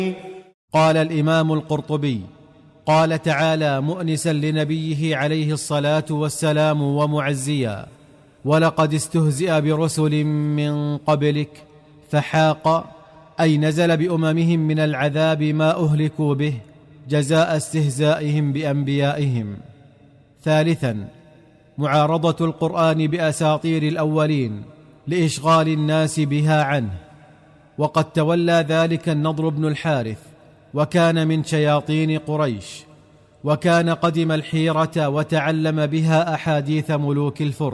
قال الإمام القرطبي: قال تعالى مؤنسا لنبيه عليه الصلاة والسلام ومعزيا: ولقد استهزئ برسل من قبلك فحاق، أي نزل بأممهم من العذاب ما أهلكوا به جزاء استهزائهم بأنبيائهم. ثالثا، معارضة القرآن بأساطير الأولين لإشغال الناس بها عنه، وقد تولى ذلك النضر بن الحارث، وكان من شياطين قريش، وكان قدم الحيرة وتعلم بها أحاديث ملوك الفرس.